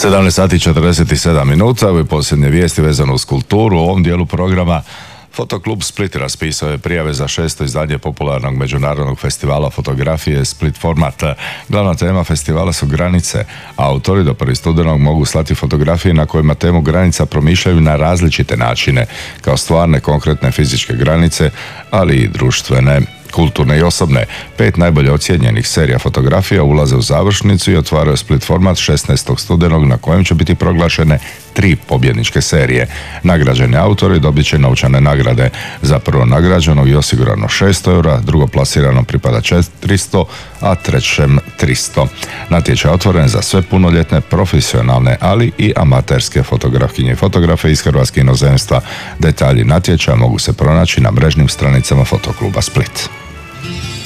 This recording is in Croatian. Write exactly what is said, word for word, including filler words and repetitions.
sedamnaest sati i četrdeset sedam minuta, ove posljednje vijesti vezano uz kulturu. U ovom dijelu programa Fotoklub Split raspisao je prijave za šesto izdanje popularnog međunarodnog festivala fotografije Split Format. Glavna tema festivala su granice, a autori do prvog studenog mogu slati fotografije na kojima temu granica promišljaju na različite načine, kao stvarne, konkretne fizičke granice, ali i društvene, kulturne i osobne. Pet najbolje ocijenjenih serija fotografija ulaze u završnicu i otvaraju Split Format šesnaestog studenog, na kojem će biti proglašene tri pobjedničke serije. Nagrađeni autori dobit će novčane nagrade. Za prvo nagrađenog je osigurano šesto eura, drugo plasiranom pripada četiristo, a trećem tristo. Natječaj je otvoren za sve punoljetne, profesionalne, ali i amaterske fotografkinje i fotografe iz Hrvatske i inozemstva. Detalji natječaja mogu se pronaći na mrežnim stranicama Fotokluba Split.